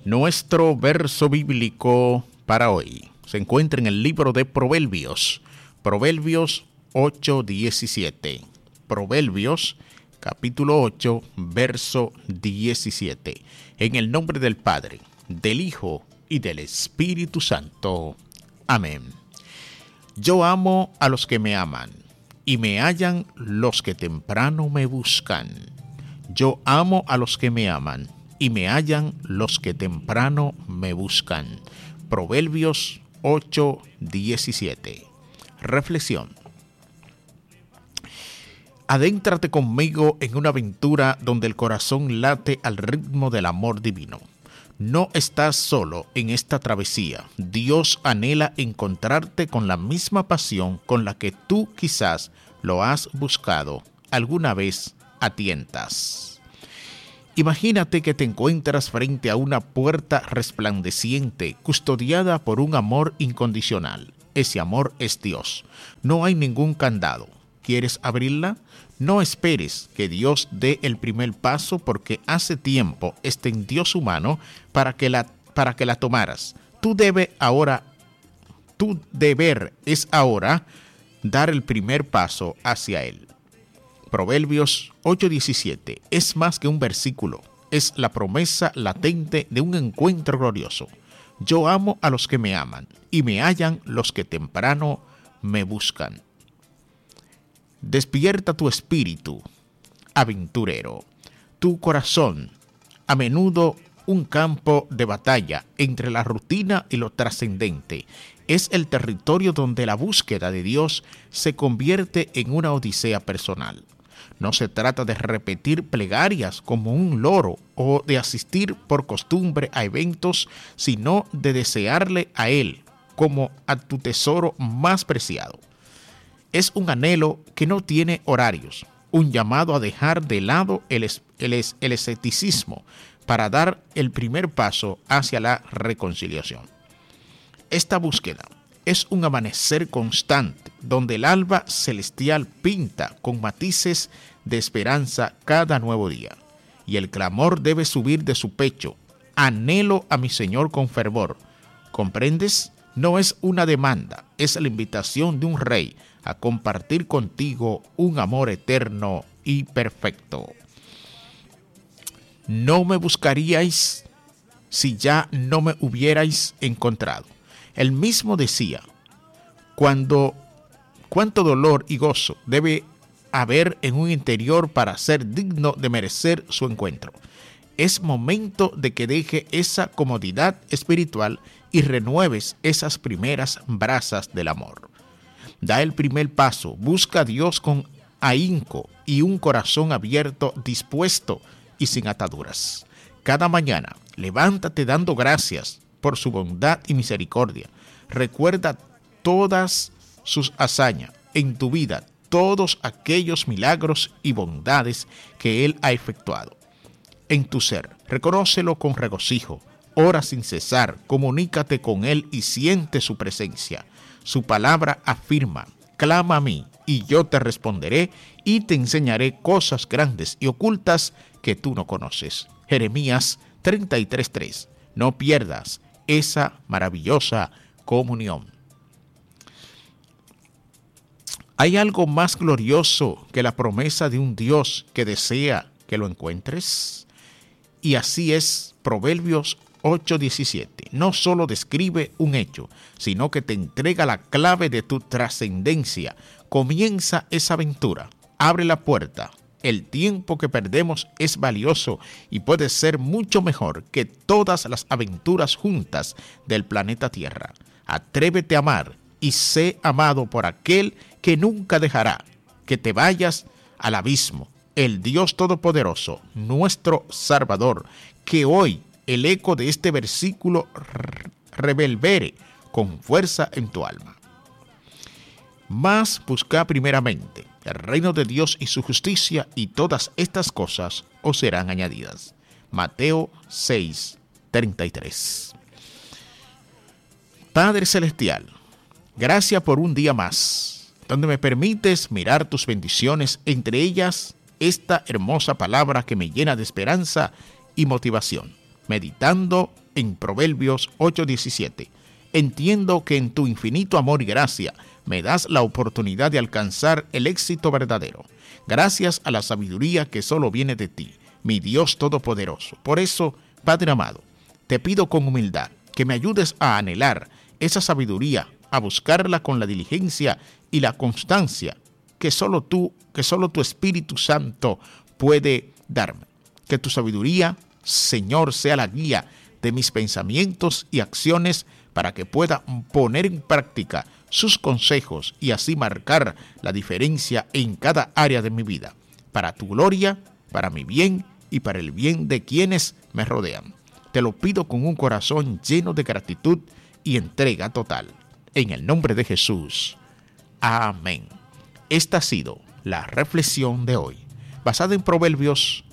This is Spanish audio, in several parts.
Nuestro verso bíblico para hoy se encuentra en el libro de Proverbios, Proverbios 8:17. Proverbios, capítulo 8, verso 17. En el nombre del Padre, del Hijo y del Espíritu Santo. Amén. Yo amo a los que me aman, y me hallan los que temprano me buscan. Yo amo a los que me aman, y me hallan los que temprano me buscan. Proverbios 8:17. Reflexión. Adéntrate conmigo en una aventura donde el corazón late al ritmo del amor divino. No estás solo en esta travesía. Dios anhela encontrarte con la misma pasión con la que tú quizás lo has buscado alguna vez a tientas. Imagínate que te encuentras frente a una puerta resplandeciente, custodiada por un amor incondicional. Ese amor es Dios. No hay ningún candado. ¿Quieres abrirla? No esperes que Dios dé el primer paso, porque hace tiempo extendió su mano para que la tomaras. Tu deber es ahora dar el primer paso hacia Él. Proverbios 8:17 es más que un versículo, es la promesa latente de un encuentro glorioso. Yo amo a los que me aman, y me hallan los que temprano me buscan. Despierta tu espíritu, aventurero. Tu corazón, a menudo un campo de batalla entre la rutina y lo trascendente, es el territorio donde la búsqueda de Dios se convierte en una odisea personal. No se trata de repetir plegarias como un loro o de asistir por costumbre a eventos, sino de desearle a Él como a tu tesoro más preciado. Es un anhelo que no tiene horarios, un llamado a dejar de lado el escepticismo para dar el primer paso hacia la reconciliación. Esta búsqueda es un amanecer constante, donde el alba celestial pinta con matices de esperanza cada nuevo día, y el clamor debe subir de su pecho: anhelo a mi Señor con fervor. ¿Comprendes? No es una demanda, es la invitación de un rey a compartir contigo un amor eterno y perfecto. No me buscaríais si ya no me hubierais encontrado. Él mismo decía: cuánto dolor y gozo debe haber en un interior para ser digno de merecer su encuentro. Es momento de que deje esa comodidad espiritual y renueves esas primeras brasas del amor. Da el primer paso, busca a Dios con ahínco y un corazón abierto, dispuesto y sin ataduras. Cada mañana, levántate dando gracias por su bondad y misericordia. Recuerda todas sus hazañas en tu vida, todos aquellos milagros y bondades que Él ha efectuado en tu ser. Reconócelo con regocijo. Ora sin cesar, comunícate con Él y siente su presencia. Su palabra afirma: clama a mí y yo te responderé y te enseñaré cosas grandes y ocultas que tú no conoces. Jeremías 33:3. No pierdas esa maravillosa comunión. ¿Hay algo más glorioso que la promesa de un Dios que desea que lo encuentres? Y así es. Proverbios 8:17 no solo describe un hecho, sino que te entrega la clave de tu trascendencia. Comienza esa aventura. Abre la puerta. El tiempo que perdemos es valioso y puede ser mucho mejor que todas las aventuras juntas del planeta Tierra. Atrévete a amar y sé amado por aquel que nunca dejará que te vayas al abismo. El Dios Todopoderoso, nuestro Salvador, que hoy el eco de este versículo reverbere con fuerza en tu alma. Mas busca primeramente el reino de Dios y su justicia, y todas estas cosas os serán añadidas. Mateo 6:33. Padre Celestial, gracias por un día más, donde me permites mirar tus bendiciones, entre ellas esta hermosa palabra que me llena de esperanza y motivación. meditando en Proverbios 8:17. Entiendo que en tu infinito amor y gracia me das la oportunidad de alcanzar el éxito verdadero, gracias a la sabiduría que solo viene de ti, mi Dios Todopoderoso. Por eso, Padre amado, te pido con humildad que me ayudes a anhelar esa sabiduría, a buscarla con la diligencia y la constancia que solo tu Espíritu Santo puede darme. Que tu sabiduría, Señor, sea la guía de mis pensamientos y acciones para que pueda poner en práctica sus consejos y así marcar la diferencia en cada área de mi vida, para tu gloria, para mi bien y para el bien de quienes me rodean. Te lo pido con un corazón lleno de gratitud y entrega total. En el nombre de Jesús. Amén. Esta ha sido la reflexión de hoy, basada en Proverbios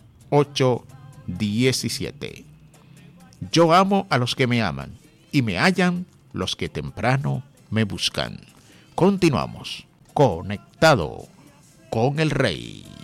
8:17. Yo amo a los que me aman, y me hallan los que temprano me buscan. Continuamos conectado con el Rey.